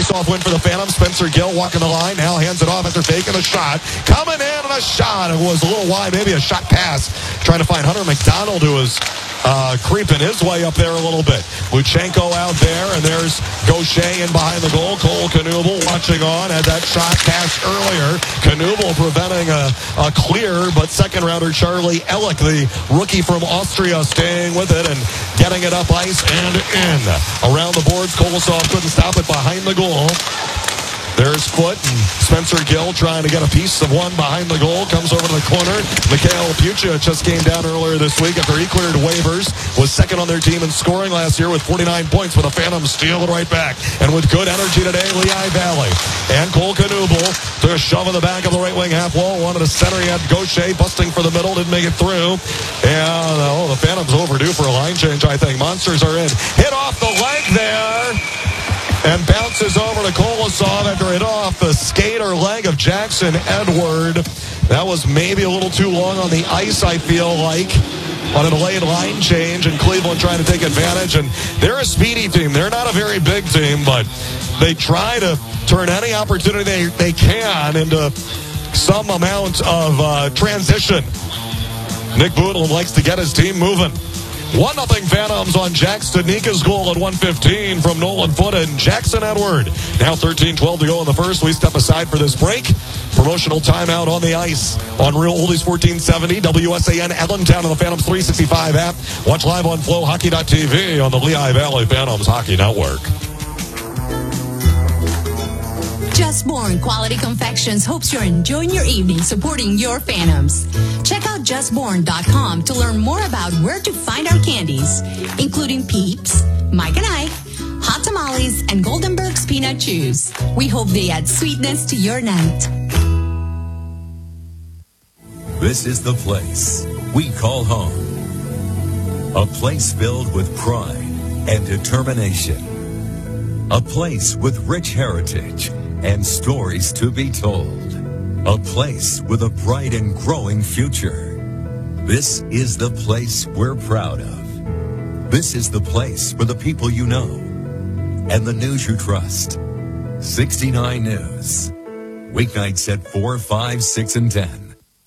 Face-off win for the Phantoms. Spencer Gill walking the line. Now hands it off after faking a shot. Coming in and a shot. It was a little wide, maybe a shot pass. Trying to find Hunter McDonald, who was creeping his way up there a little bit. Luchenko out there, and there's Gaucher in behind the goal. Cole Knuble watching on. Had that shot passed earlier. Knuble preventing a clear, but second-rounder Charlie Ellick, the rookie from Austria, staying with it and getting it up ice and in. Around the boards, Kolosov couldn't stop it behind the goal. There's Foote and Spencer Gill trying to get a piece of one behind the goal. Comes over to the corner. Mikhail Pucha just came down earlier this week after he cleared waivers. Was second on their team in scoring last year with 49 points, but the Phantoms steal it right back. And with good energy today, Lehigh Valley. And Cole Knuble to a shove in the back of the right wing half wall. Wanted to center. He had Gaucher busting for the middle. Didn't make it through. And the Phantoms overdue for a line change, I think. Monsters are in. Hit off the leg there. And bounces over to Kolosov after it off the skate or leg of Jackson Edward. That was maybe a little too long on the ice, I feel like, on a delayed line change, and Cleveland trying to take advantage. And they're a speedy team. They're not a very big team, but they try to turn any opportunity they can into some amount of transition. Nick Boodle likes to get his team moving. 1-0 Phantoms on Jack Studnicka's goal at 1:15 from Nolan Foote and Jackson Edward. Now 13-12 to go in the first. We step aside for this break. Promotional timeout on the ice on Real Oldies 1470, WSAN Allentown on the Phantoms 365 app. Watch live on FlowHockey.tv on the Lehigh Valley Phantoms Hockey Network. Just Born Quality Confections hopes you're enjoying your evening supporting your Phantoms. Check out justborn.com to learn more about where to find our candies, including Peeps, Mike and Ike, Hot Tamales, and Goldenberg's Peanut Chews. We hope they add sweetness to your night. This is the place we call home. A place filled with pride and determination. A place with rich heritage and stories to be told. A place with a bright and growing future. This is the place we're proud of. This is the place for the people you know and the news you trust. 69 News. Weeknights at 4, 5, 6, and 10.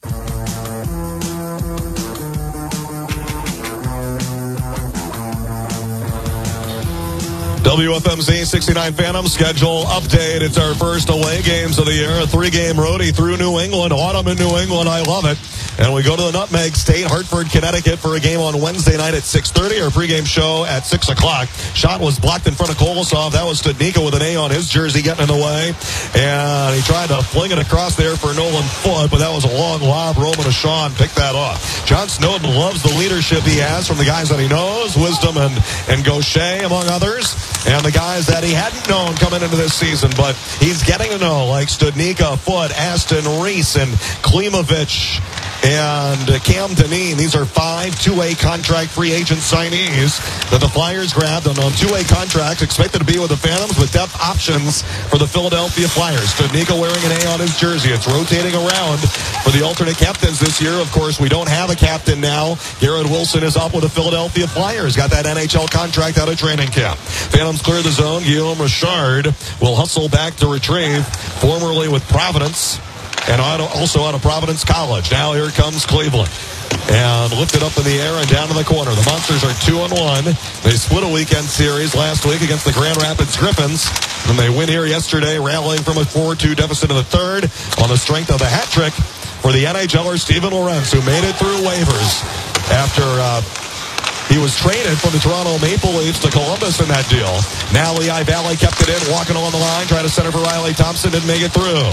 WFMZ 69 Phantom schedule update. It's our first away games of the year. A 3-game roadie through New England. Autumn in New England. I love it. And we go to the Nutmeg State, Hartford, Connecticut for a game on Wednesday night at 6:30. Our pregame show at 6 o'clock. Shot was blocked in front of Kolosov. That was Studnicka with an A on his jersey getting in the way. And he tried to fling it across there for Nolan Foote, but that was a long lob. Roman Ashawn picked that off. John Snowden loves the leadership he has from the guys that he knows, Wisdom and Gaucher, among others, and the guys that he hadn't known coming into this season, but he's getting to know, like Studnicka, Foote, Aston Reese, and Klimovich, and Cam Dineen. These are 5 two-way contract free agent signees that the Flyers grabbed on two-way contracts, expected to be with the Phantoms with depth options for the Philadelphia Flyers. Studnicka wearing an A on his jersey. It's rotating around for the alternate captains this year. Of course, we don't have a captain now. Garrett Wilson is up with the Philadelphia Flyers. Got that NHL contract out of training camp. Phantoms clear the zone. Guillaume Richard will hustle back to retrieve, formerly with Providence, and also out of Providence College. Now here comes Cleveland. And lifted up in the air and down to the corner. The Monsters are 2-1. They split a weekend series last week against the Grand Rapids Griffins. And they win here yesterday, rallying from a 4-2 deficit in the third on the strength of the hat trick for the NHLer Steven Lorentz, who made it through waivers after he was traded from the Toronto Maple Leafs to Columbus in that deal. Now Lehigh Valley kept it in, walking along the line, trying to center for Riley Thompson, didn't make it through.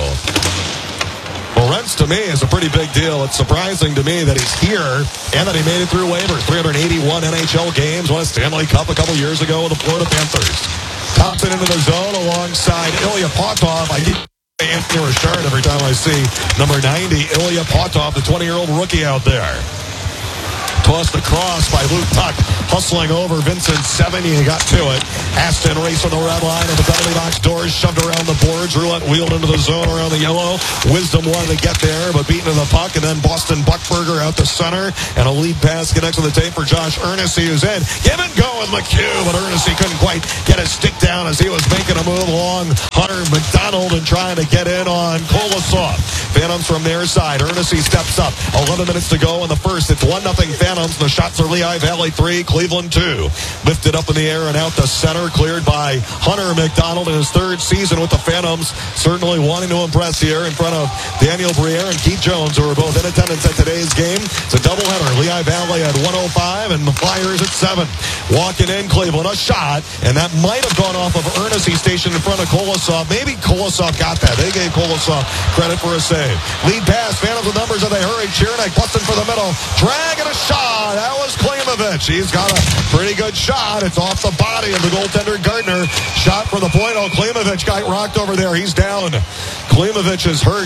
Lorentz, to me, is a pretty big deal. It's surprising to me that he's here and that he made it through waivers. 381 NHL games, won a Stanley Cup a couple years ago with the Florida Panthers. Thompson into the zone alongside Ilya Potov. I get Anthony Richard every time I see number 90, Ilya Potov, the 20-year-old rookie out there. Tossed across by Luke Tuck, hustling over Vincent Sevigny. He got to it. Aston Reese on the red line, and the penalty box doors shoved around the boards. Roulette wheeled into the zone around the yellow. Wisdom wanted to get there, but beaten to the puck, and then Boston Buckberger out the center, and a lead pass connects to the tape for Josh Earnesty, who's in. Give and go with McHugh, but Earnesty couldn't quite get his stick down as he was making a move along McDonald and trying to get in on Kolosov. Phantoms from their side. Ernest steps up. 11 minutes to go in the first. It's 1-0 Phantoms. The shots are Lehigh Valley 3, Cleveland 2. Lifted up in the air and out the center. Cleared by Hunter McDonald in his third season with the Phantoms. Certainly wanting to impress here in front of Daniel Briere and Keith Jones, who are both in attendance at today's game. It's a doubleheader. Lehigh Valley at 105 and the Flyers at 7. Walking in Cleveland, a shot, and that might have gone off of Ernest. He's stationed in front of Kolosov. Maybe Kolosov got that. They gave Kolosov credit for a save. Lead pass, Phantoms with numbers, and they hurry. Chernak busting for the middle. Dragging a shot. That was Klimovich. He's got a pretty good shot. It's off the body of the goaltender Gardner. Shot from the point. Oh, Klimovich got rocked over there. He's down. Klimovich is hurt.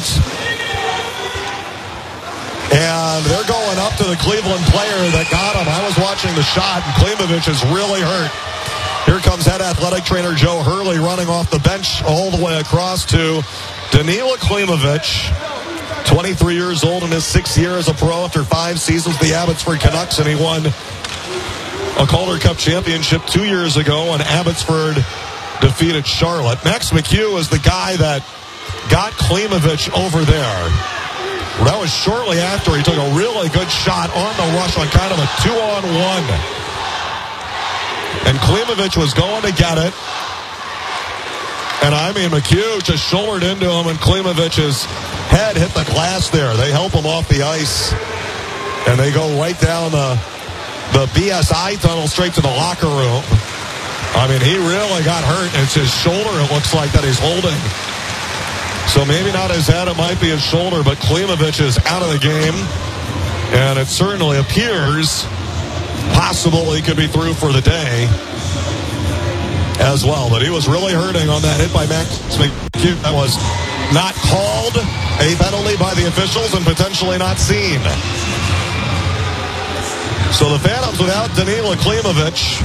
And they're going up to the Cleveland player that got him. I was watching the shot, and Klimovich is really hurt. Here comes head athletic trainer Joe Hurley running off the bench all the way across to Danila Klimovich, 23 years old in his 6th year as a pro after 5 seasons with the Abbotsford Canucks, and he won a Calder Cup championship 2 years ago when Abbotsford defeated Charlotte. Max McHugh is the guy that got Klimovich over there. That was shortly after he took a really good shot on the rush on kind of a 2-on-1. And Klimovich was going to get it. And I mean, McHugh just shouldered into him, and Klimovich's head hit the glass there. They help him off the ice. And they go right down the BSI tunnel straight to the locker room. I mean, he really got hurt. It's his shoulder, it looks like, that he's holding. So maybe not his head, it might be his shoulder, but Klimovich is out of the game. And it certainly appears possible he could be through for the day as well. But he was really hurting on that hit by Max McHugh. That was not called a penalty by the officials and potentially not seen. So the Phantoms without Danila Klimovich,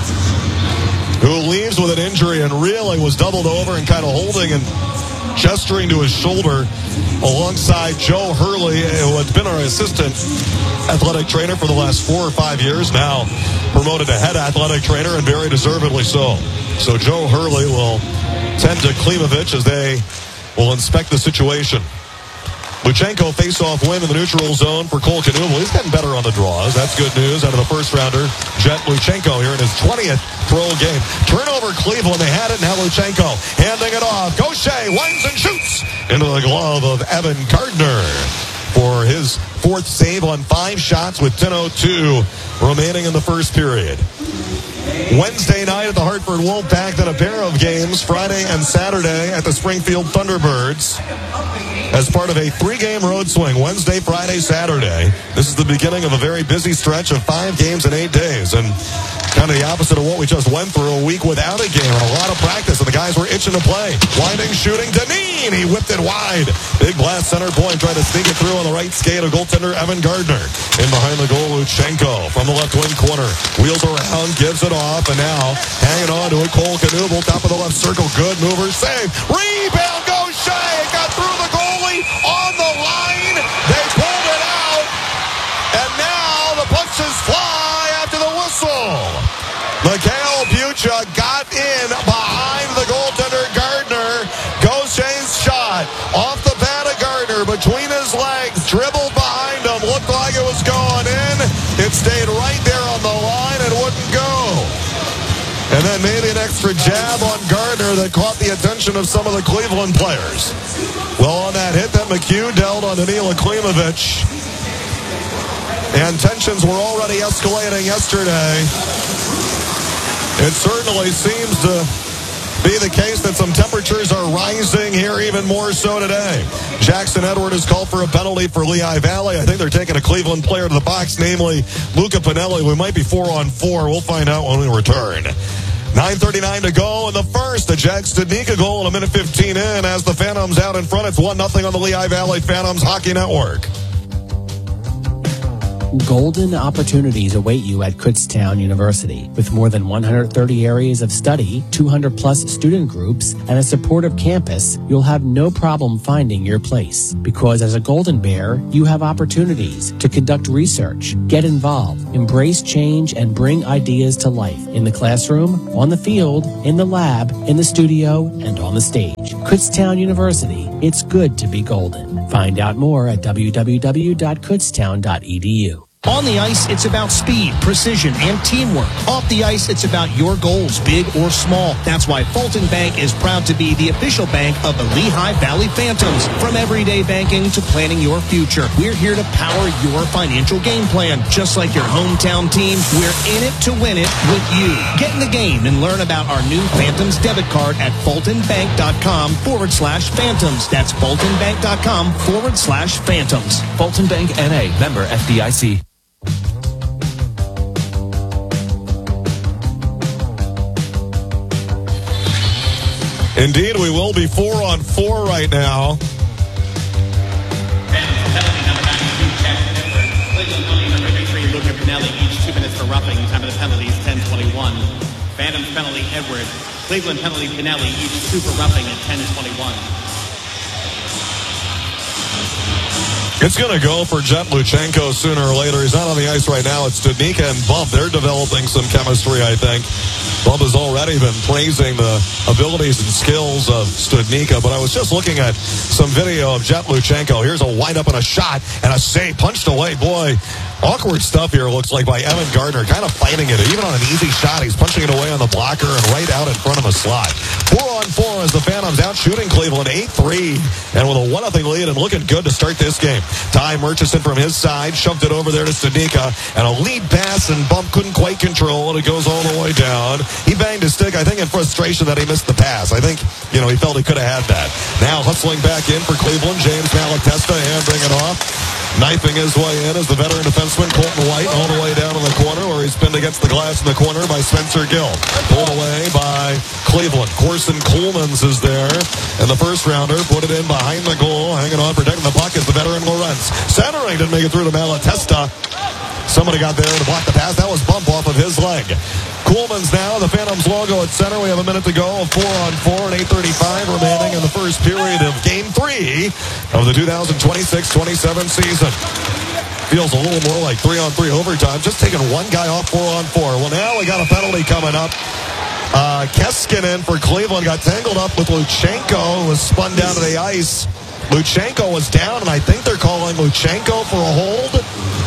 who leaves with an injury and really was doubled over and kind of holding and gesturing to his shoulder, alongside Joe Hurley, who has been our assistant athletic trainer for the last 4 or 5 years, now promoted to head athletic trainer, and very deservedly so. So Joe Hurley will tend to Klimovich as they will inspect the situation. Luchenko face-off win in the neutral zone for Cole Knuble. He's getting better on the draws. That's good news out of the first-rounder, Jet Luchenko, here in his 20th pro game. Turnover Cleveland. They had it. Now Luchenko handing it off. Gaucher winds and shoots into the glove of Evan Gardner for his 4th save on 5 shots with 10:02 remaining in the first period. Wednesday night at the Hartford Wolfpack, then a pair of games Friday and Saturday at the Springfield Thunderbirds as part of a 3-game road swing. Wednesday, Friday, Saturday. This is the beginning of a very busy stretch of 5 games in 8 days, and kind of the opposite of what we just went through, a week without a game and a lot of practice, and the guys were itching to play. Winding, shooting, Dineen, he whipped it wide. Big blast center point, tried to sneak it through on the right skate of goaltender Evan Gardner. In behind the goal, Luchenko from the left wing corner. Wheels around, gives it off, and now hanging on to it, Cole Knuble, top of the left circle. Good mover, save. Rebound, Gaucher. It got through the goalie on the line. They pulled it out, and now the punches fly after the whistle. Mikhail Bucha got in behind the goaltender Gardner. Gaucher's shot off the pad of Gardner between his legs, dribbled behind him, looked like it was going in. It stayed right there on the line and wouldn't go. And then maybe an extra jab on Gardner that caught the attention of some of the Cleveland players. Well, on that hit that McHugh dealt on Danila Klimovich, and tensions were already escalating yesterday, it certainly seems to be the case that some temperatures are rising here even more so today. Jackson Edward has called for a penalty for Lehigh Valley. I think they're taking a Cleveland player to the box, namely Luca Pinelli. We might be 4-on-4. We'll find out when we return. 9:39 to go in the first. The Jags Studnicka goal and a minute 15 in as the Phantoms out in front. It's 1-0 on the Lehigh Valley Phantoms Hockey Network. Golden opportunities await you at Kutztown University. With more than 130 areas of study, 200-plus student groups, and a supportive campus, you'll have no problem finding your place. Because as a Golden Bear, you have opportunities to conduct research, get involved, embrace change, and bring ideas to life in the classroom, on the field, in the lab, in the studio, and on the stage. Kutztown University. It's good to be golden. Find out more at www.kutztown.edu. On the ice, it's about speed, precision, and teamwork. Off the ice, it's about your goals, big or small. That's why Fulton Bank is proud to be the official bank of the Lehigh Valley Phantoms. From everyday banking to planning your future, we're here to power your financial game plan. Just like your hometown team, we're in it to win it with you. Get in the game and learn about our new Phantoms debit card at fultonbank.com/Phantoms. That's fultonbank.com/Phantoms. Fulton Bank N.A., member FDIC. Indeed, we will be 4-on-4 right now. Luca Pinelli, each 2 minutes for roughing. Time of the penalties, 10:21. Phantoms penalty, Edward. Cleveland penalty, Pinelli, each 2 for roughing at 10:21. It's going to go for Jet Luchenko sooner or later. He's not on the ice right now. It's Studnicka and Bump. They're developing some chemistry, I think. Bump has already been praising the abilities and skills of Studnicka, but I was just looking at some video of Jet Luchenko. Here's a wind-up and a shot and a save, punched away. Boy, awkward stuff here, looks like, by Evan Gardner, kind of fighting it. Even on an easy shot, he's punching it away on the blocker and right out in front of a slot. 4-on-4 as the Phantoms out shooting Cleveland 8-3, and with a 1-0 lead and looking good to start this game. Ty Murchison from his side shoved it over there to Studnicka, and a lead pass, and Bump couldn't quite control, and it goes all the way down. He banged his stick, I think, in frustration that he missed the pass. I think, he felt he could have had that. Now hustling back in for Cleveland, James Malatesta handing it off. Knifing his way in is the veteran defenseman Colton White, all the way down in the corner, where he's pinned against the glass in the corner by Spencer Gill. Pulled away by Cleveland. Corson Coolmans is there, and the first rounder put it in behind the goal, hanging on, protecting the puck is the veteran Lorentz. Centering didn't make it through to Malatesta. Somebody got there to block the pass. That was Bump off of his leg. Coolman's now, the Phantoms logo at center. We have a minute to go, 4-on-4 and 8:35 remaining in the first period of Game 3 of the 2026-27 season. Feels a little more like 3-on-3 overtime, just taking one guy off 4-on-4. Well, now we got a penalty coming up. Keskinen for Cleveland got tangled up with Luchenko, who was spun down to the ice. Luchenko was down, and I think they're calling Luchenko for a hold.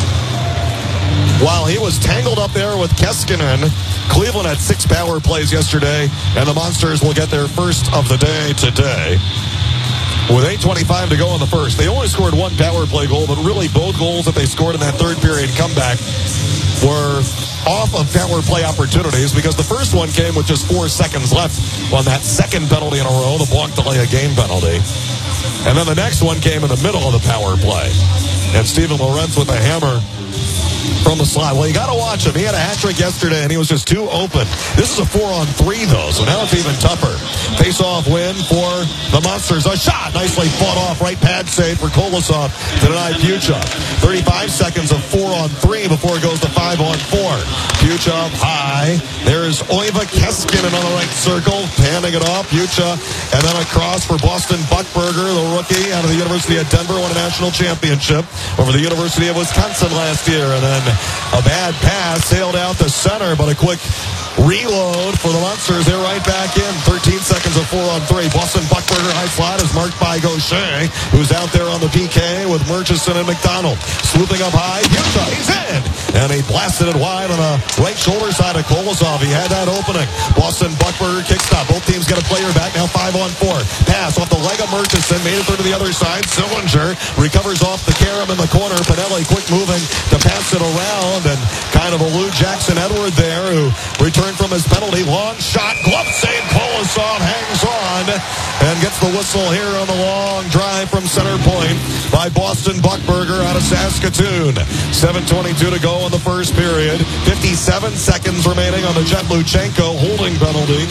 While he was tangled up there with Keskinen, Cleveland had 6 power plays yesterday, and the Monsters will get their first of the day today. With 8:25 to go in the first, they only scored 1 power play goal, but really both goals that they scored in that third period comeback were off of power play opportunities, because the first one came with just 4 seconds left on that second penalty in a row, the block delay a game penalty. And then the next one came in the middle of the power play. And Steven Lorentz with a hammer from the slot. Well, you got to watch him. He had a hat trick yesterday, and he was just too open. This is a 4-on-3, though, so now it's even tougher. Face-off win for the Monsters. A shot nicely fought off. Right pad save for Kolosov to deny Pucha. 35 seconds of 4-on-3 before it goes to 5-on-4. Pucha up high. There's Oiva Keskinen on the right circle, handing it off. Pucha, and then across for Boston Buckberger, the rookie out of the University of Denver, won a national championship over the University of Wisconsin last year. And then a bad pass sailed out the center, but a quick reload for the Monsters. They're right back in. 13 seconds of 4-on-3. Boston Buckberger high slot is marked by Gaucher, who's out there on the PK with Murchison and McDonald. Swooping up high. Pucha, he's in! And he blasted it wide on the right shoulder side of Kolosov. He had that opening. Boston Buckberger kick stop. Both teams get a player back. Now 5-on-4. Pass off the leg of Murchison. Made it through to the other side. Sillinger recovers off the carom in the corner. Pinelli quick moving to pass it around, and kind of elude Jackson Edward there, who returned from his penalty. Long shot. Glove save. Kolosov hangs on and gets the whistle here on the long drive from center point by Boston Buckberger out of Saskatoon. 7:22 to go in the first period. 57 seconds remaining on the Jet Luchenko holding penalty.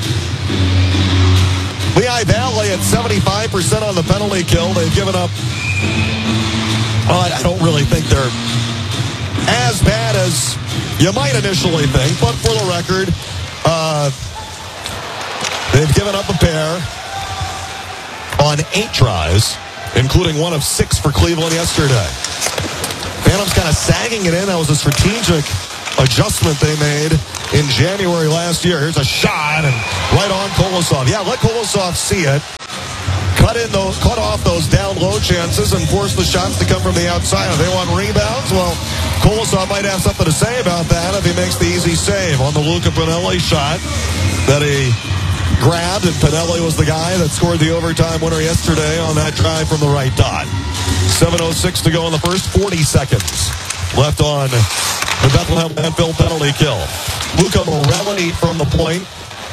Lehigh Valley at 75% on the penalty kill. They've given up, I don't really think they're as bad as you might initially think, but for the record, they've given up a pair on 8 tries, including one of 6 for Cleveland yesterday. Phantoms kind of sagging it in. That was a strategic adjustment they made in January last year. Here's a shot and right on Kolosov. Yeah, let Kolosov see it. Cut off those down low chances and force the shots to come from the outside. If they want rebounds, well, Kolosov might have something to say about that if he makes the easy save on the Luca Pinelli shot that he grabbed, and Pinelli was the guy that scored the overtime winner yesterday on that drive from the right dot. 7:06 to go in the first, 40 seconds left on the Bethlehem Landfill penalty kill. Luca Morelli from the point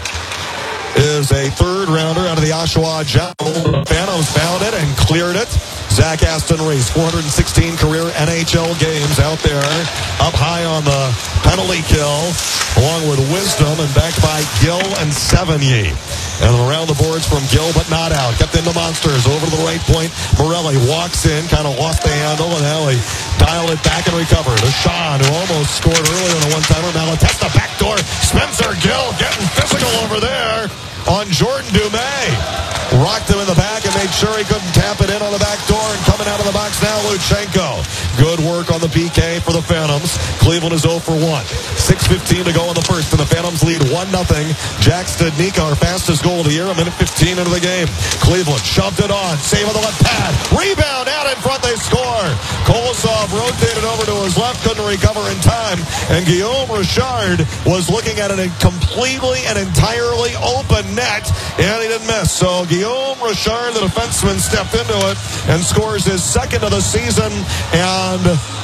is a third rounder out of the Oshawa General. Phantoms found it and cleared it. Zach Aston Reese, 416 career NHL games out there, up high on the penalty kill, along with Wisdom, and backed by Gill and Sevigny. And around the boards from Gill, but not out. Kept into Monsters, over to the right point. Morelli walks in, kind of lost the handle, and now he dialed it back and recovered. Ashawn, who almost scored earlier on a one-timer. Malatesta backdoor. Spencer Gill getting physical over there on Jordan Dumais. Rocked him in the back and made sure he couldn't tap it in on the back door. And coming out of the box now, Luchenko. Good work on the PK for the Phantoms. Cleveland is 0 for 1. 6:15 to go in the first, and the Phantoms lead 1-0. Jack Studnicka, our fastest goal of the year, a minute 15 into the game. Cleveland shoved it on. Save on the left pad. Rebound out in front. They score. Kolosov rotated over to his left, couldn't recover in time. And Guillaume Richard was looking at it completely and entirely open net, and he didn't miss. So Guillaume Richard, the defenseman, stepped into it and scores his second of the season. And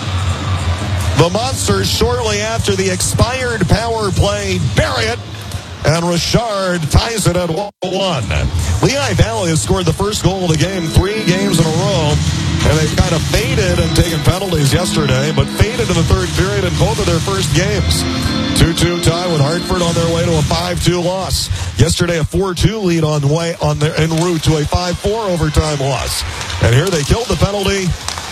the Monsters, shortly after the expired power play, bury it. And Richard ties it at 1-1. Lehigh Valley has scored the first goal of the game 3 games in a row. And they've kind of faded and taken penalties yesterday, but faded in the third period in both of their first games. 2-2 tie with Hartford on their way to a 5-2 loss. Yesterday, a 4-2 lead en route to a 5-4 overtime loss. And here they killed the penalty,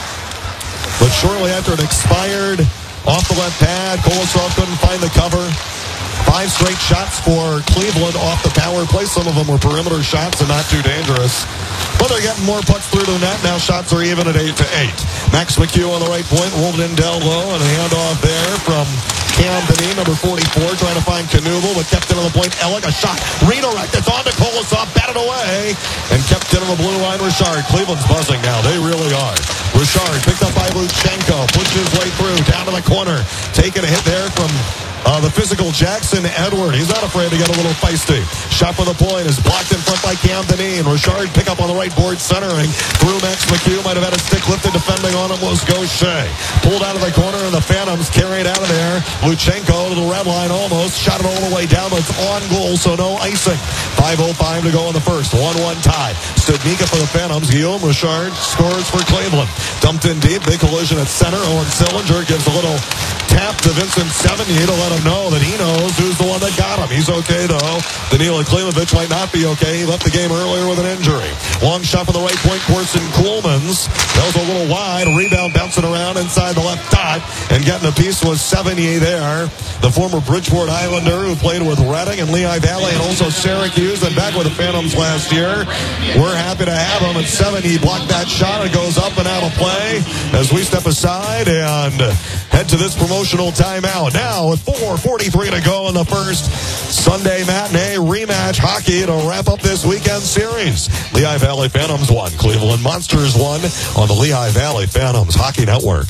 but shortly after it expired, off the left pad, Kolosov couldn't find the cover. 5 straight shots for Cleveland off the power play. Some of them were perimeter shots and not too dangerous. But they're getting more pucks through the net. Now shots are even at 8-8. Max McHugh on the right point, rolled in down low, and a handoff there from Cam Denis, number 44, trying to find Knuble, but kept it on the point. Ellick, a shot. Redirect. It's on to Kolosov, batted away, and kept it on the blue line. Richard. Cleveland's buzzing now. They really are. Richard picked up by Luchenko, pushed his way through, down to the corner. Taking a hit there from the physical Jackson Edward. He's not afraid to get a little feisty. Shot for the point is blocked in front by Cam Denis. Richard pick up on the right board, centering through Max McHugh. Might have had a stick lifted. Defending on him was Gaucher. Pulled out of the corner, and the Phantoms carried out of there. Luchenko to the red line almost. Shot it all the way down, but it's on goal, so no icing. 5:05 to go in the first. 1-1 tie. Studnicka for the Phantoms. Guillaume Richard scores for Cleveland. Dumped in deep. Big collision at center. Owen Sillinger gives a little tap to Vincent Sevigny to let him know that he knows who's the one that got him. He's okay, though. Danila Klimovich might not be okay. He left the game earlier with an injury. Long shot from the right point, Corson Kuhlmans. That was a little wide. Rebound bouncing around inside the left dot. And getting a piece was Sevigny there. The former Bridgeport Islander who played with Reading and Lehigh Valley and also Syracuse and back with the Phantoms last year. We're happy to have him. And Sevigny blocked that shot. It goes up and out of play as we step aside and head to this promotional timeout. Now with 4:43 to go in the first, Sunday matinee rematch hockey to wrap up this weekend series. Lehigh Valley Phantoms won. Cleveland Monsters won on the Lehigh Valley Phantoms Hockey Network.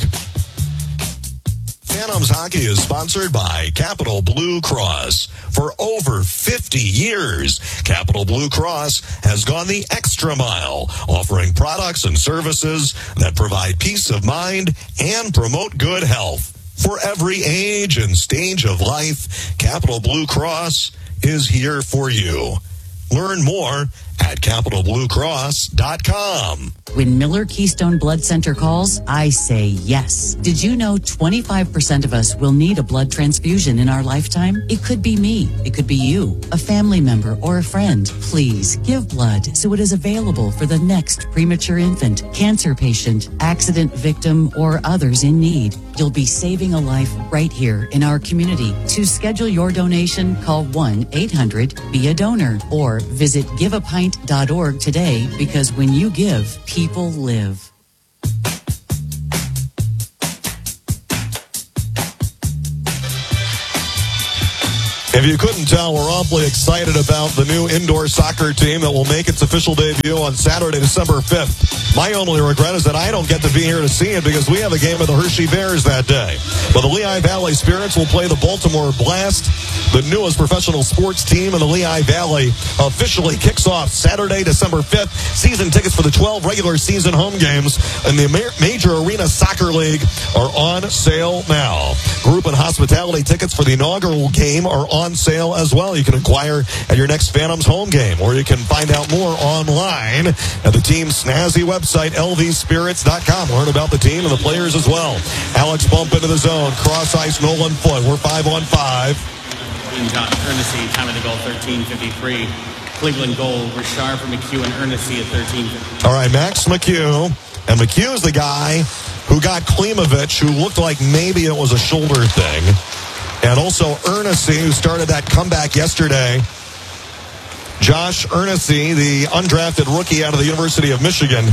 Phantoms Hockey is sponsored by Capital Blue Cross. For over 50 years, Capital Blue Cross has gone the extra mile, offering products and services that provide peace of mind and promote good health. For every age and stage of life, Capital Blue Cross is here for you. Learn more at CapitalBlueCross.com. When Miller Keystone Blood Center calls, I say yes. Did you know 25% of us will need a blood transfusion in our lifetime? It could be me. It could be you, a family member, or a friend. Please give blood so it is available for the next premature infant, cancer patient, accident victim, or others in need. You'll be saving a life right here in our community. To schedule your donation, call 1-800-BE-A-DONOR or visit giveapint.org today, because when you give, people live. If you couldn't tell, we're awfully excited about the new indoor soccer team that will make its official debut on Saturday, December 5th. My only regret is that I don't get to be here to see it because we have a game of the Hershey Bears that day. But the Lehigh Valley Spirits will play the Baltimore Blast. The newest professional sports team in the Lehigh Valley officially kicks off Saturday, December 5th. Season tickets for the 12 regular season home games in the Major Arena Soccer League are on sale now. Group and hospitality tickets for the inaugural game are on sale as well. You can inquire at your next Phantoms home game, or you can find out more online at the team's snazzy website, lvspirits.com. Learn about the team and the players as well. Alex Bump into the zone. Cross ice, Nolan Foot. We're 5-on-5. Josh Ernestine, time of the goal, 13:53. Cleveland goal, Richard for McHugh and Ernestine at 13:50. All right, Max McHugh. And McHugh is the guy who got Klimovich, who looked like maybe it was a shoulder thing. And also Ernestine, who started that comeback yesterday. Josh Ernestine, the undrafted rookie out of the University of Michigan,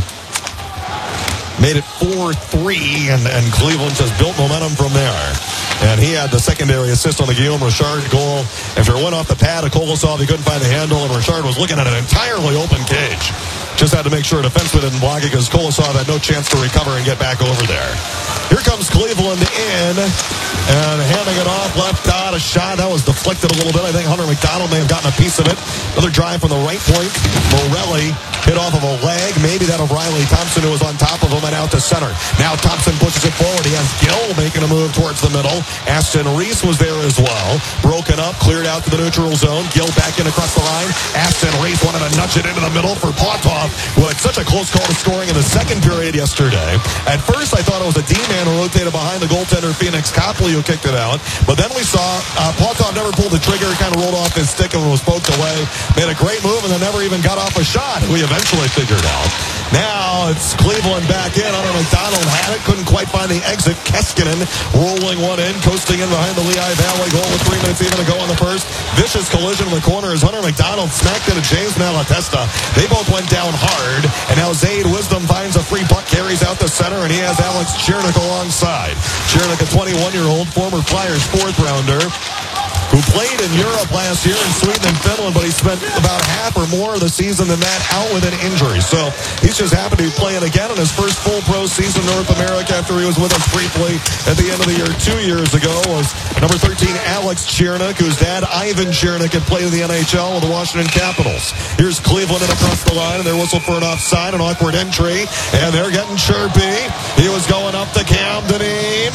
made it 4-3, and Cleveland has built momentum from there. And he had the secondary assist on the Guillaume Richard goal. After it went off the pad of Kolosov, he couldn't find the handle, and Richard was looking at an entirely open cage. Just had to make sure a defenseman didn't block it because Kolosov had no chance to recover and get back over there. Here comes Cleveland in, and handing it off, left dot, a shot. That was deflected a little bit. I think Hunter McDonald may have gotten a piece of it. Another drive from the right point. Morelli hit off of a leg, maybe that of Riley Thompson, who was on top of him, and out to center. Now Thompson pushes it forward. He has Gill making a move towards the middle. Aston Reese was there as well. Broken up, cleared out to the neutral zone. Gill back in across the line. Aston Reese wanted to nudge it into the middle for Potov, who had such a close call to scoring in the second period yesterday. At first, I thought it was a D-man who rotated behind the goaltender, Phoenix Copley, who kicked it out. But then we saw Potov never pulled the trigger, kind of rolled off his stick and was poked away. Made a great move and then never even got off a shot, we eventually figured out. Now it's Cleveland back in. Hunter McDonald had it, couldn't quite find the exit. Keskinen rolling one in, coasting in behind the Lehigh Valley goal with 3 minutes even to go in the first. Vicious collision in the corner as Hunter McDonald smacked into James Malatesta. They both went down hard, and now Zaid Wisdom finds a free puck, carries out the center, and he has Alex Chernik alongside. Chernik, a 21-year-old former Flyers fourth-rounder, who played in Europe last year in Sweden and Finland, but he spent about half or more of the season than that out with an injury. So he's just happy to be playing again in his first full pro season in North America after he was with us briefly at the end of the year 2 years ago. Was number 13, Alex Chernik, whose dad, Ivan Chernik, had played in the NHL with the Washington Capitals. Here's Cleveland in across the line, and they're whistled for an offside, an awkward entry, and they're getting chirpy. He was going up to Cam Dineen.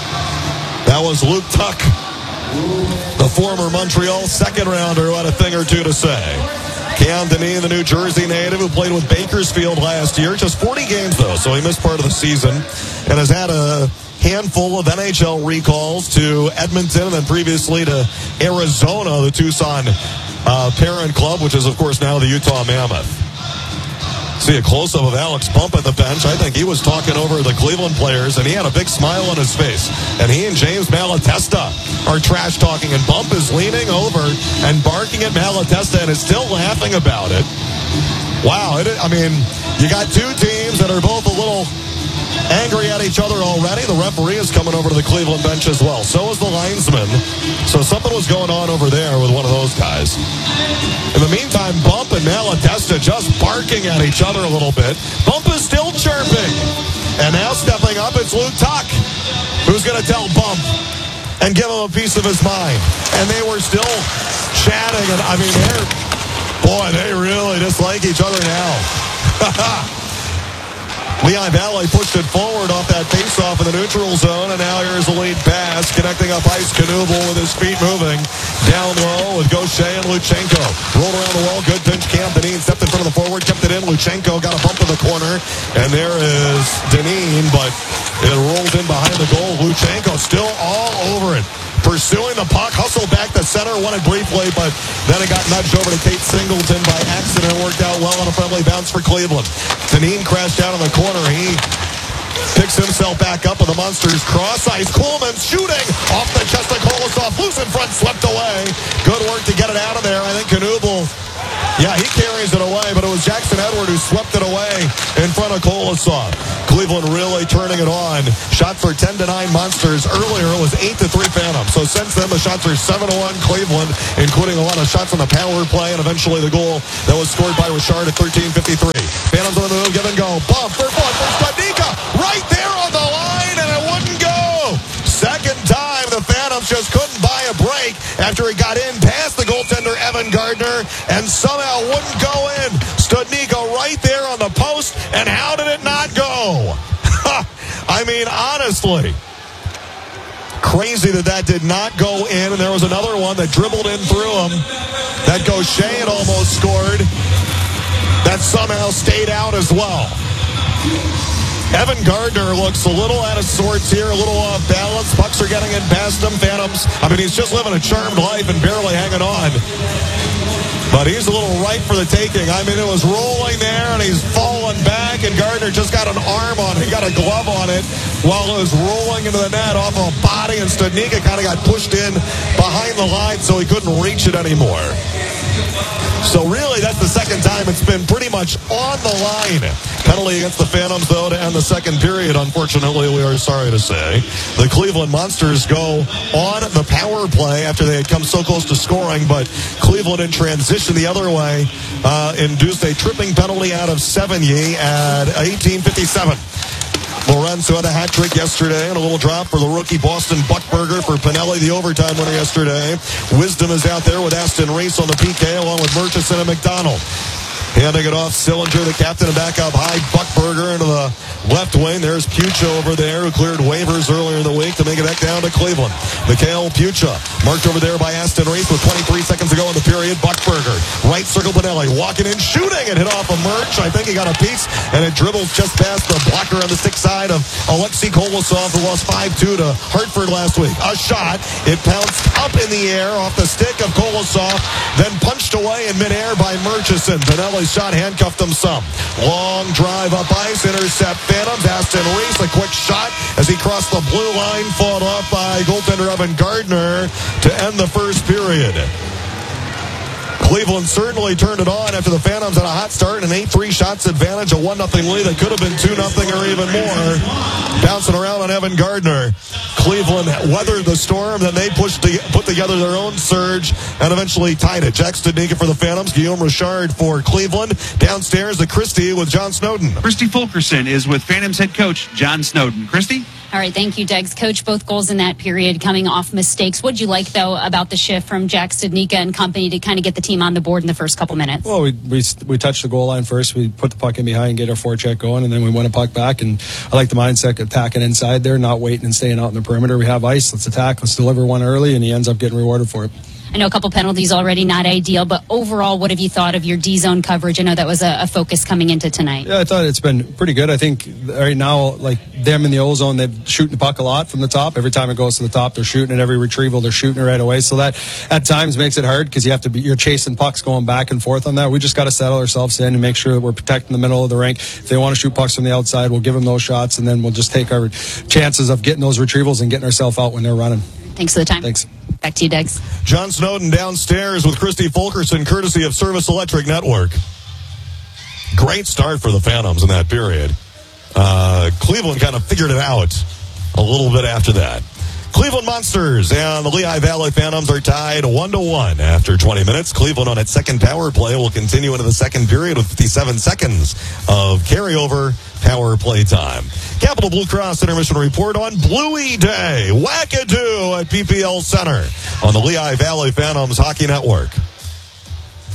That was Luke Tuck, the former Montreal second-rounder, who had a thing or two to say. Cam Dineen, the New Jersey native who played with Bakersfield last year. Just 40 games, though, so he missed part of the season and has had a handful of NHL recalls to Edmonton and then previously to Arizona, the Tucson parent club, which is, of course, now the Utah Mammoth. See a close-up of Alex Bump at the bench. I think he was talking over the Cleveland players, and he had a big smile on his face. And he and James Malatesta are trash-talking, and Bump is leaning over and barking at Malatesta and is still laughing about it. Wow. You got two teams that are both a little angry at each other already. The referee is coming over to the Cleveland bench as well. So is the linesman. So something was going on over there with one of those guys. In the meantime, Bump and Malatesta just barking at each other a little bit. Bump is still chirping. And now stepping up, it's Luke Tuck, who's going to tell Bump and give him a piece of his mind. And they were still chatting. And they really dislike each other now. Lehigh Valley pushed it forward off that faceoff in the neutral zone, and now here's the lead pass, connecting up ice. Knuble with his feet moving. Down low with Gaucher and Luchenko. Rolled around the wall, good pinch. Cam Dineen stepped in front of the forward, kept it in. Luchenko got a bump in the corner, and there is Deneen, but it rolls in behind the goal. Luchenko still all over it. Pursuing the puck, hustled back to center, won it briefly, but then it got nudged over to Kate Singleton by accident. Worked out well on a friendly bounce for Cleveland. Deneen crashed down in the corner. He picks himself back up with the Monsters cross ice. Kuhlman shooting off the chest of Kolosov. Loose in front, swept away. Good work to get it out of there. I think Knuble, he carries it away, but it was Jackson Edward who swept it away in front of Kolosov. Cleveland really turning it on. Shot for 10-9 Monsters. Earlier it was 8-3 Phantoms. So since then the shots are 7-1 Cleveland, including a lot of shots on the power play, and eventually the goal that was scored by Richard at 13:53. Phantoms on the move, give and go. Bump for one for Studnicka. Right there on the line, and it wouldn't go. Second time the Phantoms just couldn't buy a break after he got in past the goaltender Evan Gardner and somehow wouldn't go in. Studnicka right there on the post, and how did it not go? I mean, honestly, crazy that did not go in, and there was another one that dribbled in through him that Gaucher had almost scored that somehow stayed out as well. Evan Gardner looks a little out of sorts here, a little off balance. Pucks are getting in past him. Phantoms, he's just living a charmed life and barely hanging on. But he's a little ripe for the taking. It was rolling there, and he's falling back, and Gardner just got an arm on it. He got a glove on it while it was rolling into the net off a body, and Studnicka kind of got pushed in behind the line, so he couldn't reach it anymore. So really, that's the second time it's been pretty much on the line. Penalty against the Phantoms, though, to end the second period, unfortunately, we are sorry to say. The Cleveland Monsters go on the power play after they had come so close to scoring, but Cleveland in transition the other way induced a tripping penalty out of Sevigny at 18:57. Lorenzo had a hat trick yesterday and a little drop for the rookie Boston Buckberger for Pinelli, the overtime winner yesterday. Wisdom is out there with Aston Reese on the PK along with Murchison and McDonald. Handing it off, Sillinger, the captain, and back up high. Buckberger into the left wing. There's Pucha over there, who cleared waivers earlier in the week to make it back down to Cleveland. Mikhail Pucha, marked over there by Aston Reese with 23 seconds to go in the period. Buckberger, right circle Pinelli, walking in, shooting, and hit off a Murch. I think he got a piece, and it dribbles just past the blocker on the stick side of Alexei Kolosov, who lost 5-2 to Hartford last week. A shot, it bounced up in the air off the stick of Kolosov, then punched away in midair by Murchison. Pinelli shot handcuffed him some. Long drive up ice, intercept Phantoms. Aston Reese, a quick shot as he crossed the blue line, fought off by goaltender Evan Gardner to end the first period. Cleveland certainly turned it on after the Phantoms had a hot start and 8-3 shots advantage, a 1-0 lead that could have been 2-0 or even more. Bouncing around on Evan Gardner. Cleveland weathered the storm, then they put together their own surge and eventually tied it. Jack Studnicka for the Phantoms, Guillaume Richard for Cleveland. Downstairs, the Christie with John Snowden. Christy Fulkerson is with Phantoms head coach John Snowden. Christy? All right, thank you, Degs. Coach, both goals in that period coming off mistakes. What'd you like, though, about the shift from Jack Studnicka and company to kind of get the team on the board in the first couple minutes? Well, we touched the goal line first. We put the puck in behind, get our forecheck going, and then we win a puck back. And I like the mindset of attacking inside there, not waiting and staying out in the perimeter. We have ice. Let's attack. Let's deliver one early, and he ends up getting rewarded for it. I know a couple penalties already, not ideal, but overall, what have you thought of your D-zone coverage? I know that was a focus coming into tonight. Yeah, I thought it's been pretty good. I think right now, like them in the O-zone, they're shooting the puck a lot from the top. Every time it goes to the top, they're shooting it. Every retrieval, they're shooting it right away. So that at times makes it hard because you're chasing pucks going back and forth on that. We just got to settle ourselves in and make sure that we're protecting the middle of the rink. If they want to shoot pucks from the outside, we'll give them those shots, and then we'll just take our chances of getting those retrievals and getting ourselves out when they're running. Thanks for the time. Thanks. Back to you, Degs. John Snowden downstairs with Christy Fulkerson, courtesy of Service Electric Network. Great start for the Phantoms in that period. Cleveland kind of figured it out a little bit after that. Cleveland Monsters and the Lehigh Valley Phantoms are tied 1-1 after 20 minutes. Cleveland on its second power play will continue into the second period with 57 seconds of carryover power play time. Capital Blue Cross Intermission Report on Bluey Day. Wackadoo at PPL Center on the Lehigh Valley Phantoms Hockey Network.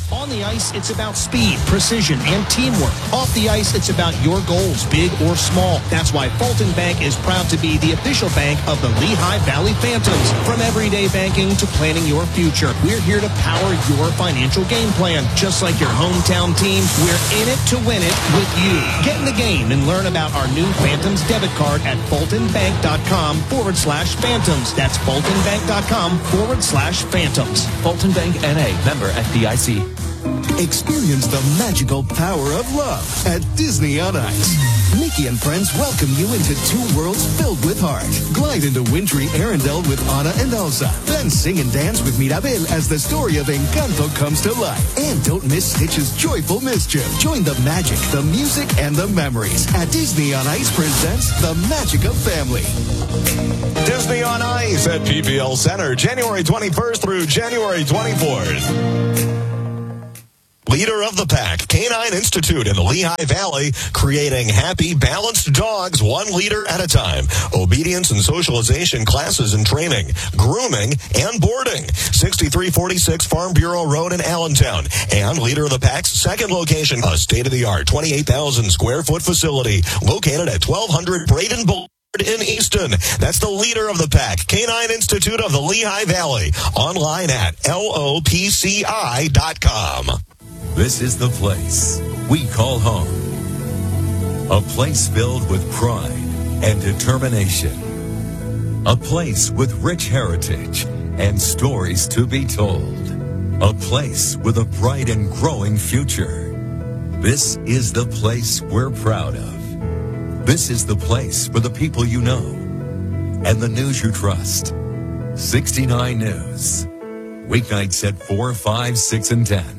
On the ice, it's about speed, precision, and teamwork. Off the ice, it's about your goals, big or small. That's why Fulton Bank is proud to be the official bank of the Lehigh Valley Phantoms. From everyday banking to planning your future, we're here to power your financial game plan. Just like your hometown team, we're in it to win it with you. Get in the game and learn about our new Phantoms debit card at fultonbank.com/Phantoms. That's fultonbank.com/Phantoms. Fulton Bank N.A. Member FDIC. Experience the magical power of love at Disney on Ice. Mickey and friends welcome you into two worlds filled with heart. Glide into wintry Arendelle with Anna and Elsa. Then sing and dance with Mirabel as the story of Encanto comes to life. And don't miss Stitch's joyful mischief. Join the magic, the music, and the memories at Disney on Ice presents The Magic of Family. Disney on Ice at PPL Center, January 21st through January 24th. Leader of the pack, Canine Institute in the Lehigh Valley, creating happy, balanced dogs 1 liter at a time. Obedience and socialization classes and training, grooming, and boarding. 6346 Farm Bureau Road in Allentown. And Leader of the Pack's second location, a state-of-the-art 28,000 square foot facility located at 1200 Braden Boulevard in Easton. That's the Leader of the pack, Canine Institute of the Lehigh Valley. Online at LOPCI.com. This is the place we call home. A place filled with pride and determination. A place with rich heritage and stories to be told. A place with a bright and growing future. This is the place we're proud of. This is the place for the people you know and the news you trust. 69 News. Weeknights at 4, 5, 6, and 10.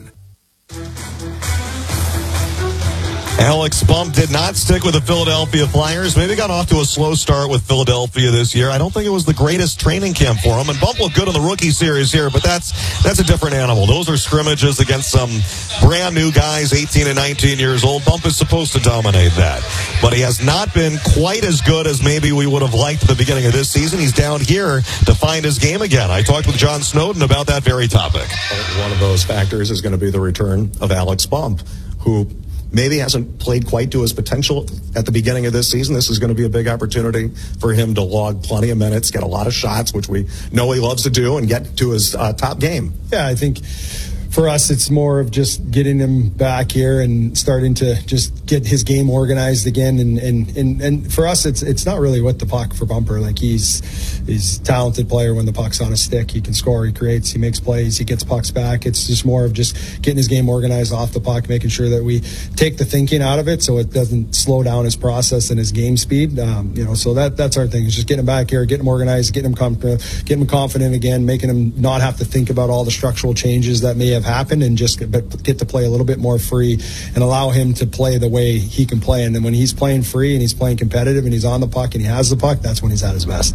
Alex Bump did not stick with the Philadelphia Flyers. Maybe got off to a slow start with Philadelphia this year. I don't think it was the greatest training camp for him. And Bump looked good in the rookie series here, but that's a different animal. Those are scrimmages against some brand new guys, 18 and 19 years old. Bump is supposed to dominate that. But he has not been quite as good as maybe we would have liked at the beginning of this season. He's down here to find his game again. I talked with John Snowden about that very topic. One of those factors is going to be the return of Alex Bump, who maybe hasn't played quite to his potential at the beginning of this season. This is going to be a big opportunity for him to log plenty of minutes, get a lot of shots, which we know he loves to do, and get to his top game. Yeah, I think for us, it's more of just getting him back here and starting to just get his game organized again. And for us, it's not really with the puck for Bumper. Like he's a talented player when the puck's on a stick. He can score, he creates, he makes plays, he gets pucks back. It's just more of just getting his game organized off the puck, making sure that we take the thinking out of it so it doesn't slow down his process and his game speed. So that's our thing. Is just getting him back here, getting him organized, getting him confident again, making him not have to think about all the structural changes that may have happened, and just get to play a little bit more free and allow him to play the way he can play. And then when he's playing free and he's playing competitive and he's on the puck and he has the puck, that's when he's at his best.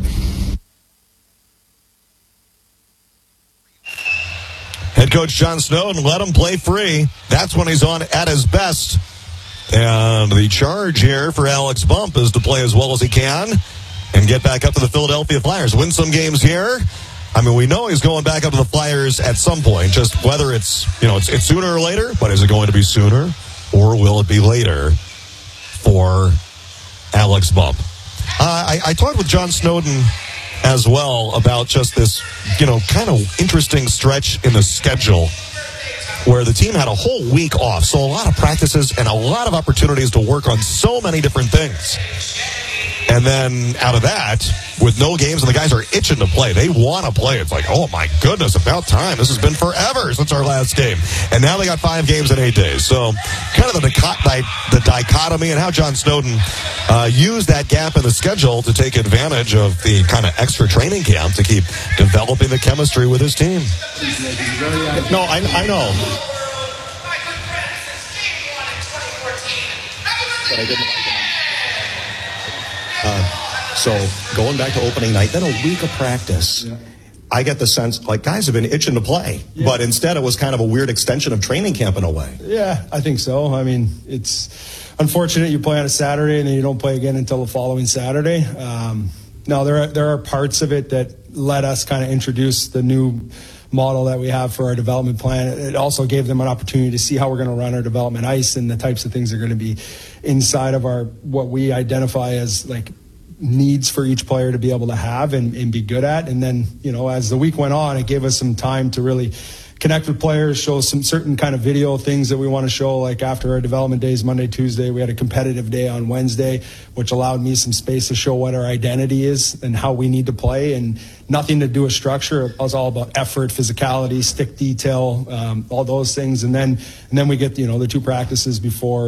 Head coach John Snowden let him play free. That's when he's on at his best. And the charge here for Alex Bump is to play as well as he can and get back up to the Philadelphia Flyers. Win some games here. I mean, we know he's going back up to the Flyers at some point, just whether it's sooner or later, but is it going to be sooner or will it be later for Alex Bump? I talked with John Snowden as well about just this, kind of interesting stretch in the schedule where the team had a whole week off. So a lot of practices and a lot of opportunities to work on so many different things. And then out of that, with no games, and the guys are itching to play. They want to play. It's like, oh my goodness, about time. This has been forever since our last game. And now they got 5 games in 8 days. So kind of the dichotomy and how John Snowden used that gap in the schedule to take advantage of the kind of extra training camp to keep developing the chemistry with his team. No, I know. But I didn't like it. So going back to opening night, then a week of practice. Yeah. I get the sense like guys have been itching to play, but instead it was kind of a weird extension of training camp in a way. Yeah, I think so. I mean, it's unfortunate you play on a Saturday and then you don't play again until the following Saturday. No, there are parts of it that let us kind of introduce the new model that we have for our development plan. It also gave them an opportunity to see how we're going to run our development ice and the types of things that are going to be inside of our what we identify as like needs for each player to be able to have and be good at. And then, as the week went on, it gave us some time to really connect with players, show some certain kind of video things that we want to show. Like after our development days, Monday, Tuesday, we had a competitive day on Wednesday, which allowed me some space to show what our identity is and how we need to play, and nothing to do with structure. It was all about effort, physicality, stick detail, all those things. And then we get, the two practices before,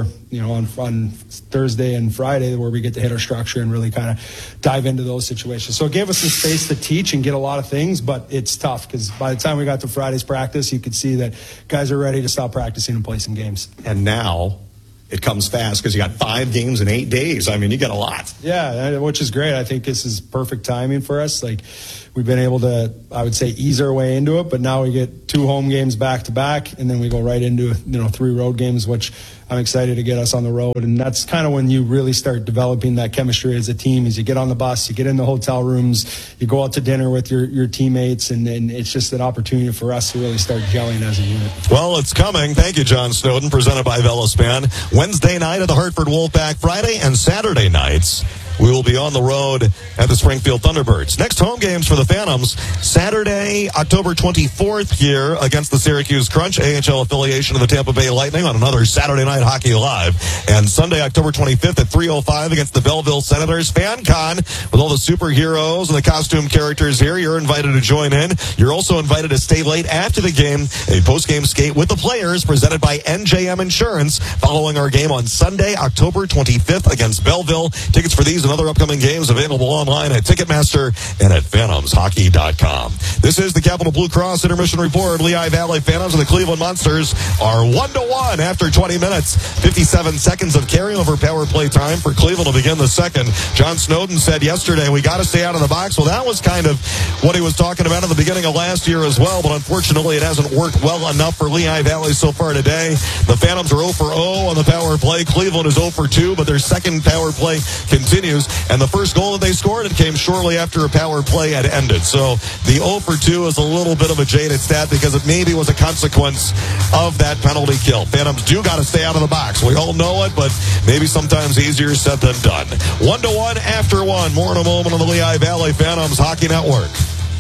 on Thursday and Friday, where we get to hit our structure and really kind of dive into those situations. So it gave us some space to teach and get a lot of things, but it's tough because by the time we got to Friday's practice, you could see that guys are ready to stop practicing and play some games. And now it comes fast because you got 5 games in 8 days. I mean, you got a lot. Yeah, which is great. I think this is perfect timing for us. Like, we've been able to, I would say, ease our way into it, but now we get 2 home games back to back, and then we go right into 3 road games, which I'm excited to get us on the road. And that's kind of when you really start developing that chemistry as a team. As you get on the bus, you get in the hotel rooms, you go out to dinner with your teammates, and it's just an opportunity for us to really start gelling as a unit. Well, it's coming. Thank you, John Snowden, presented by Velaspan. Wednesday night at the Hartford Wolfpack, Friday and Saturday nights we will be on the road at the Springfield Thunderbirds. Next home games for the Phantoms, Saturday, October 24th here against the Syracuse Crunch, AHL affiliation of the Tampa Bay Lightning, on another Saturday Night Hockey Live. And Sunday, October 25th at 3:05 against the Belleville Senators. FanCon with all the superheroes and the costume characters here. You're invited to join in. You're also invited to stay late after the game. A post-game skate with the players presented by NJM Insurance following our game on Sunday, October 25th against Belleville. Tickets for these and other upcoming games available online at Ticketmaster and at PhantomsHockey.com. This is the Capital Blue Cross Intermission Report. Lehigh Valley Phantoms and the Cleveland Monsters are 1-1 after 20 minutes. 57 seconds of carryover power play time for Cleveland to begin the second. John Snowden said yesterday, we got to stay out of the box. Well, that was kind of what he was talking about at the beginning of last year as well, but unfortunately it hasn't worked well enough for Lehigh Valley so far today. The Phantoms are 0-for-0 on the power play. Cleveland is 0-for-2, but their second power play continues. And the first goal that they scored, it came shortly after a power play had ended. So the 0-for-2 is a little bit of a jaded stat because it maybe was a consequence of that penalty kill. Phantoms do got to stay out of the box. We all know it, but maybe sometimes easier said than done. 1-1 after 1. More in a moment on the Lehigh Valley Phantoms Hockey Network.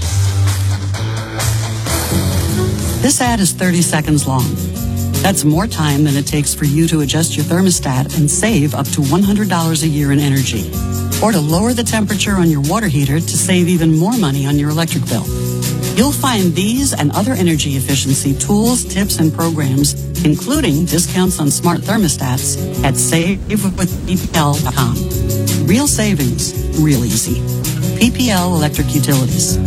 This ad is 30 seconds long. That's more time than it takes for you to adjust your thermostat and save up to $100 a year in energy. Or to lower the temperature on your water heater to save even more money on your electric bill. You'll find these and other energy efficiency tools, tips, and programs, including discounts on smart thermostats, at SaveWithPPL.com. Real savings, real easy. PPL Electric Utilities.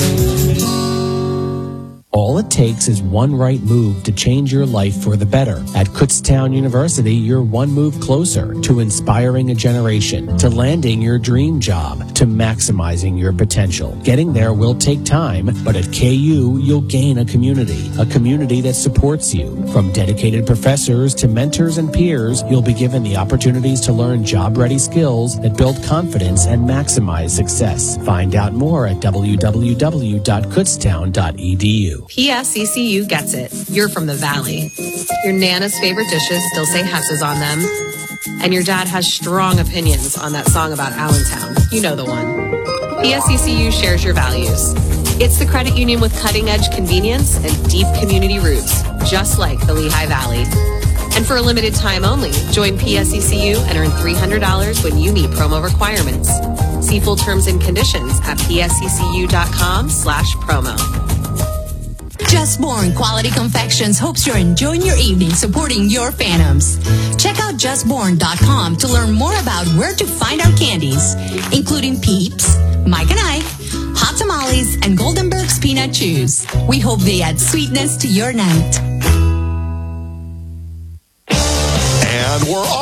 All it takes is one right move to change your life for the better. At Kutztown University, you're one move closer to inspiring a generation, to landing your dream job, to maximizing your potential. Getting there will take time, but at KU, you'll gain a community that supports you. From dedicated professors to mentors and peers, you'll be given the opportunities to learn job-ready skills that build confidence and maximize success. Find out more at www.kutztown.edu. PSCCU gets it. You're from the Valley. Your Nana's favorite dishes still say Hess's on them. And your dad has strong opinions on that song about Allentown. You know the one. PSCCU shares your values. It's the credit union with cutting-edge convenience and deep community roots, just like the Lehigh Valley. And for a limited time only, join PSCCU and earn $300 when you meet promo requirements. See full terms and conditions at psccu.com/promo. Just Born Quality Confections hopes you're enjoying your evening supporting your Phantoms. Check out justborn.com to learn more about where to find our candies, including Peeps, Mike and Ike, Hot Tamales, and Goldenberg's Peanut Chews. We hope they add sweetness to your night. And we're off.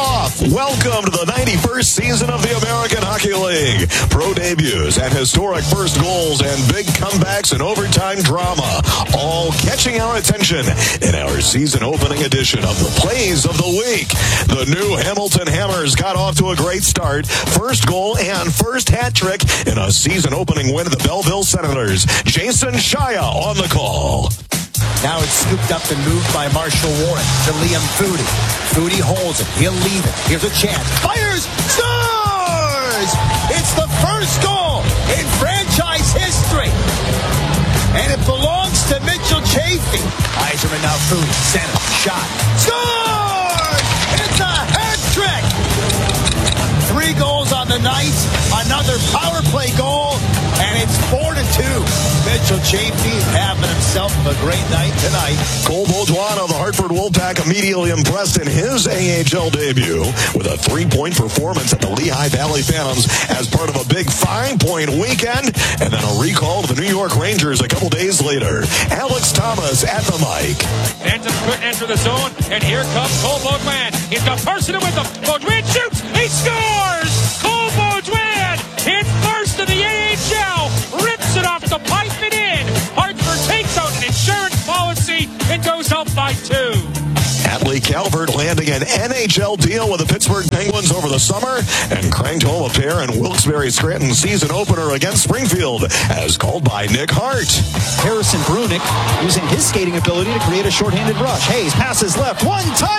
Welcome to the 91st season of the American Hockey League. Pro debuts and historic first goals and big comebacks and overtime drama, all catching our attention in our season opening edition of the Plays of the Week. The new Hamilton Hammers got off to a great start. First goal and first hat trick in a season opening win of the Belleville Senators. Jason Shia on the call. Now it's scooped up and moved by Marshall Warren to Liam Foodie. Foodie holds it. He'll leave it. Here's a chance. Fires! Scores! It's the first goal in franchise history. And it belongs to Mitchell Chafee. Eiserman now Foodie. Center. Shot. Scores! It's a hat trick! 3 goals on the night. Another power play goal. And it's 4-2. Mitchell Chafee having himself a great night tonight. Cole Beaudoin of the Hartford Wolfpack immediately impressed in his AHL debut with a 3-point performance at the Lehigh Valley Phantoms as part of a big 5-point weekend, and then a recall to the New York Rangers a couple days later. Alex Thomas at the mic. Phantoms couldn't enter the zone, and here comes Cole Beaudoin. He's got Person with him. Beaudoin shoots. He scores! Cole Beaudoin hits first in the AHL. Rips it off the pipe and in. Hartford takes out an insurance policy and goes up by 2. Atlee Calvert landing an NHL deal with the Pittsburgh Penguins over the summer and cranked home a pair in Wilkes-Barre Scranton season opener against Springfield, as called by Nick Hart. Harrison Brunick using his skating ability to create a shorthanded rush. Hayes passes left. One time.